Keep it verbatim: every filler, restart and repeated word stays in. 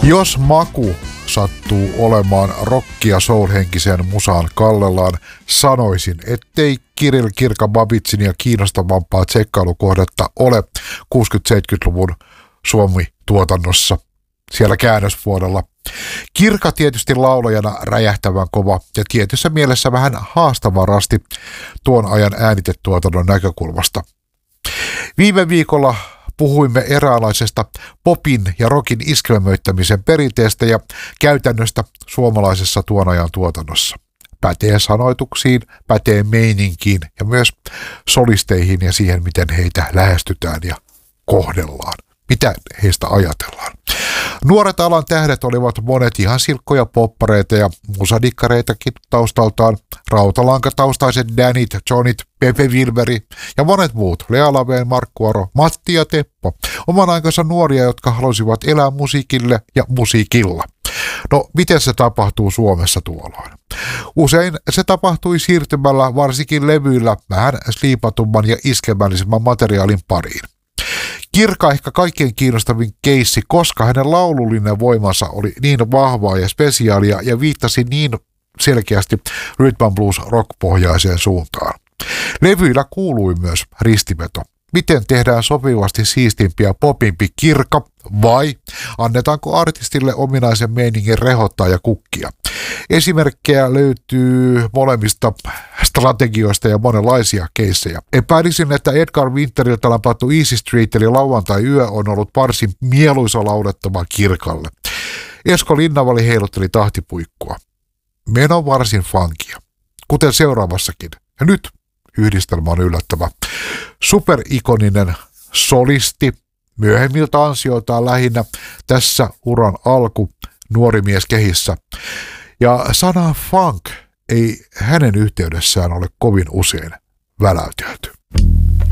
Jos maku sattuu olemaan rock- ja soul-henkiseen musaan kallellaan, sanoisin, ettei Kirill Kirka-Babitsinia kiinnostavampaa tsekkailukohdetta ole kuusikymmentä-seitsemänkymmentäluvun Suomi-tuotannossa siellä käännöspuolella. Kirka tietysti laulajana räjähtävän kova ja tietyssä mielessä vähän haastava rasti tuon ajan äänitetuotannon näkökulmasta. Viime viikolla puhuimme eräänlaisesta popin ja rockin iskelmöittämisen perinteestä ja käytännöstä suomalaisessa tuon ajan tuotannossa. Pätee sanoituksiin, pätee meininkiin ja myös solisteihin ja siihen, miten heitä lähestytään ja kohdellaan. Mitä heistä ajatellaan? Nuoret alan tähdet olivat monet ihan silkkoja poppareita ja musadikkareitakin taustaltaan. Rautalankataustaiset Danit, Johnit, Pepe Wilberi ja monet muut, Lea Laveen, Markku Aro, Matti ja Teppo. Oman aikansa nuoria, jotka halusivat elää musiikille ja musiikilla. No, miten se tapahtuu Suomessa tuolloin? Usein se tapahtui siirtymällä varsinkin levyillä vähän sliipatumman ja iskemällisemmän materiaalin pariin. Kirka ehkä kaikkein kiinnostavin keissi, koska hänen laulullinen voimansa oli niin vahvaa ja spesiaalia ja viittasi niin selkeästi rhythm and blues rock-pohjaiseen suuntaan. Levyillä kuului myös ristiveto. Miten tehdään sopivasti siistimpi ja popimpi Kirka vai annetaanko artistille ominaisen meiningin rehottaa ja kukkia? Esimerkkejä löytyy molemmista strategioista ja monenlaisia keissejä. Epäilisin, että Edgar Winteriltä lämpattu Easy Street eli Lauantai-yö on ollut varsin mieluisa laulettava Kirkalle. Esko Linnavali heilutteli tahtipuikkua. Meno varsin funkia, kuten seuraavassakin. Ja nyt yhdistelmä on yllättävä. Superikoninen solisti, myöhemmiltä ansioiltaan lähinnä tässä uran alku, nuori mies kehissä. Ja sana funk ei hänen yhteydessään ole kovin usein väläytelty.